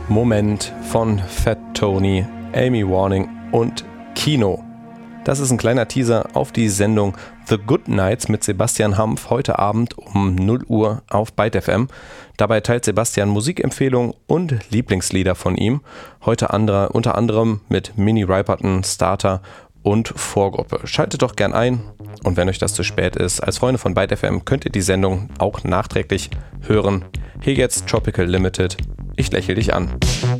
Moment von Fat Tony, Amy Warning und Kino. Das ist ein kleiner Teaser auf die Sendung The Good Nights mit Sebastian Hampf heute Abend um 0 Uhr auf Byte FM. Dabei teilt Sebastian Musikempfehlungen und Lieblingslieder von ihm. Heute unter anderem mit Minnie Riperton, Starter und Vorgruppe. Schaltet doch gern ein und wenn euch das zu spät ist, als Freunde von Byte FM könnt ihr die Sendung auch nachträglich hören. Hier jetzt Tropical Limited. Ich lächle dich an.